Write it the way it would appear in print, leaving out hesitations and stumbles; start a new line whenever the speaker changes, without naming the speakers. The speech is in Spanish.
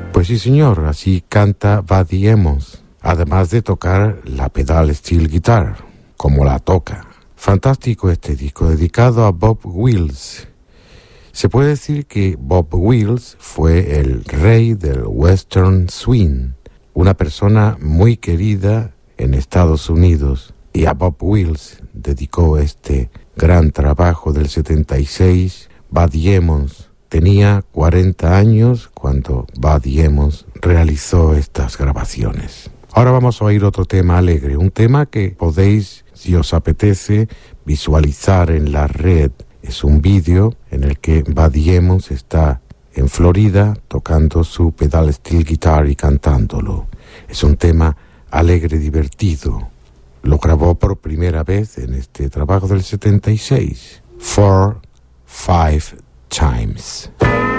Pues sí, señor, así canta Buddy Emmons, además de tocar la pedal steel guitar, como la toca. Fantástico este disco, dedicado a Bob Wills. Se puede decir que Bob Wills fue el rey del western swing, una persona muy querida en Estados Unidos, y a Bob Wills dedicó este gran trabajo del 76, Buddy Emmons. Tenía 40 años cuando Buddy Emmons realizó estas grabaciones. Ahora vamos a oír otro tema alegre, un tema que podéis, si os apetece, visualizar en la red. Es un vídeo en el que Buddy Emmons está en Florida tocando su pedal steel guitar y cantándolo. Es un tema alegre, divertido. Lo grabó por primera vez en este trabajo del 76, 4, 5 times.